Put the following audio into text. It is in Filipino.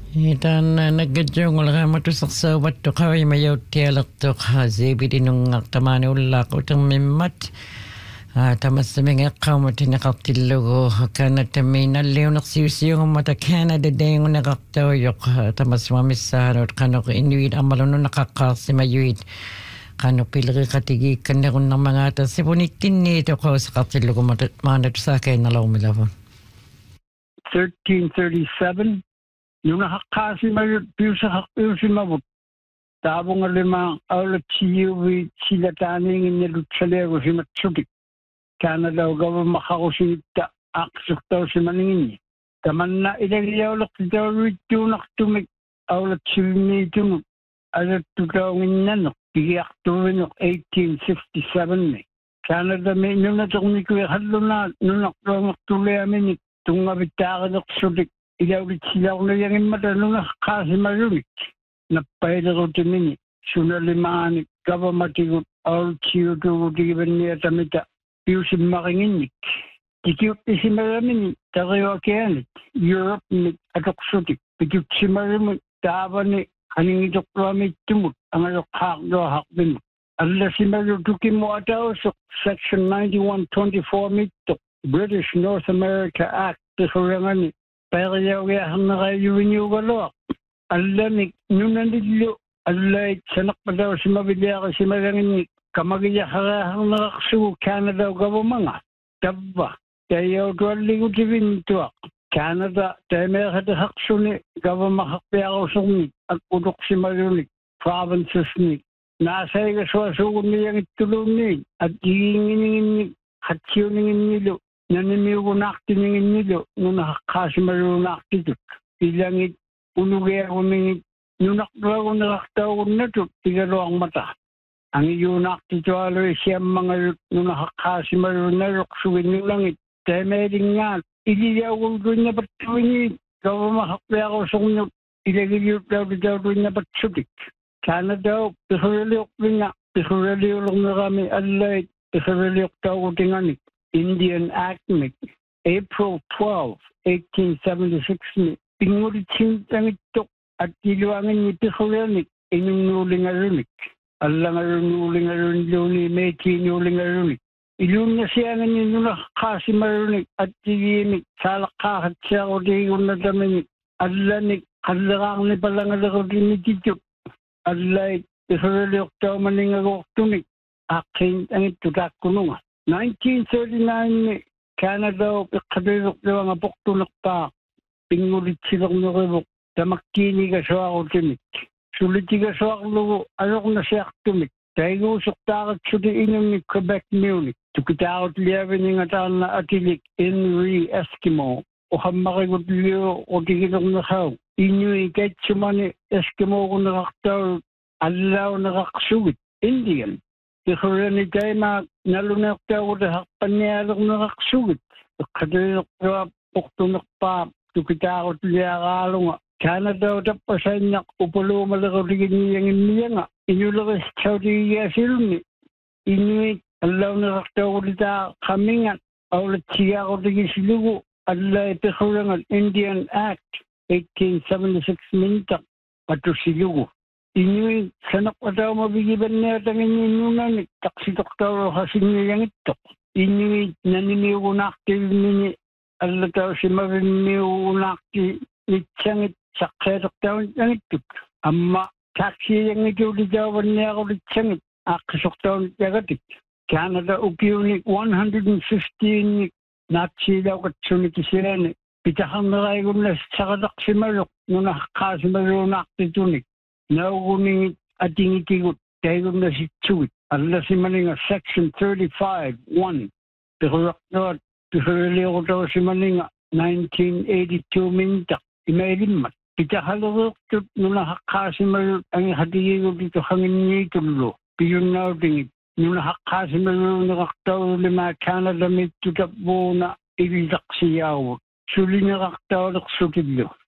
Itan naggadyong wala matusaksabat to kaway mayaw tiyalak to kazibi dinung aktamani ulak utang mimat. Tamas sa mga kamot nakaktilogo kana tamin aliw naksiyusiyo mata Canada day ng nakaktawyok tamas mamisahan at kano ko inuit amalo no nakakasi mayuit kano pilari katigi kanya kung ng mga atas sipunitin nito ko sa kaktilogo manat sa akin nalaw milabon. 1337 yung nakakasi mayuit piyo si mabut tabong alimang aulat siyuwi sila taning inilutsalego si matsutik kana daw gawa makakusinta aksok daw si maningin. Taman na ilagyaw lak daw rito naktumik aulat silmi tunok. Alat daw nginanok. Tiyak tuwinok 1857 ni. Kana daw may nunatok ni kuya halo na nunak daw maktuloy amin ni. Tunga bitaka dak sudik. Ilawit sila ko na yung mata nunak kasi marumik. Napahila ko timini. Sunalimanik gawa matikot aulat siyo tuko tigiban niya tamita. Yusin makinginik. Ikiyot si maraming tagayo akianit. Europe ni atoksutik. Ikiyot si maraming taba ni kaning itok ramit tumut. Ang alok hakdo hakbin. Allah si marutukin mo ataw sa Section 9124 mitok. British North America Act. Tisurangan ni. Pero yawayahan na kayo yung galok. Allah ni nunanidlo. Allah sanak pa daw si mabilya ka si maraming kamagaya harahang nakaksu Canada gawa mga tabba tayo tuwali ko tibintuak Canada tayo may katahaksu ni gawa makakpaya ko sungit at udok si marunik provinces ni nasa ikaswasukon niyang itulong ni at hingingin ni hatsiyo ningin nilo nanimiw ko naktiningin nilo nung nakakasi marunak tito ilangit unugaya ko ningit nunakdra ko nakaktaw ko na to tigalo ang mata. Ang iyunak dito aloy siyang mga nakakasi marunarok suwin yung langit. Kaya meron nga, iliyaw ko doon na batuin gawa makakaya ko sa kunyot. Ilagiliw daw doon na batsudik. Sana daw, pisuraliok din nga. Pisuraliok lang na kami alay. Pisuraliok daw ko tinganik. Indian Act ni April 12, 1876 ni. Pingulit sintang ito at iluangin ni pisuraliok inunuling arunik. Allah ngarunuling arunluni meti nuling arunik. Ilun na siya nga nino nakakasi marunik at tiyimik salakahat siya ko diyon na daminik. Allah ni kalakang ni palang alako dinitityo. Allah isuraliok daw maningagok tunik. Akin ang itudak ko nunga. 1939 ni Canada ikadilok daw ang apok tunak pa. Pingulit silang nakibok. Tamakini ka siya ako tinik. Sulit ka sa aklo, alok na siya tumik. Tayo usok takot sa diinom ni Quebec Munich. Tukitakot liyabi ni nga taan na atilik Henry Eskimo. O hamakigot liyo o tikinok na kaw. Inuwi kahit sumani Eskimo ko nakaktaw. Alaw nakakasugit. Indian. Kaya ni tayo na nalunak tayo ko na hakpan niya alok nakakasugit. Kadilok na puktunak pa. Tukitakot liya kalong nga. Canada tapos ay upulo malakaw tigin niyang niya nga. Inulakis Saudi silmi. Inuit, alaw na kaktaw ko dita kami nga. Aulat siya ko tigin silugo. Allah ipikurangan Indian Act 1876 mintak. Pato silugo. Inuit, sanak pa daw mabigiban niya tangin inunan. Taksitok daw kasi niyang ito. Inuit, nanimiw ko naktil niya. Allah daw si marimiw ko naktil. Nitsangit. Sakserok daw ang ituk. Amma, taksi yang ito lidawan niya ako litsangit. Akasok daw nitagatik. Canada upiunik 115 Nazi daw katsunik isirene. Pitahang nakayagom na sa kadaksi marok nung nakakasi maronak titunik. Naukuning ating itigot. Kayagom na si Tsuit. Alla si Maninga Section 35-1. Pikurak daw at pikurili ako daw si Maninga 1982 mintak. Imailimat. Kita halurok nung nakakasi marunong ang hadiyin ko dito hangin niya itulo. Piyon na dingit. Nung nakakasi marunong nakaktaw lima Canada may tutap mo na ibidak siyaw. Suli nakaktaw naksukidlo.